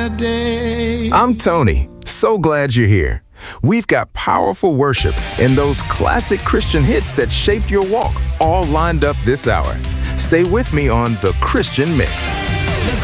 bad day. I'm Tony. So glad you're here. We've got powerful worship and those classic Christian hits that shaped your walk all lined up this hour. Stay with me on The Christian Mix.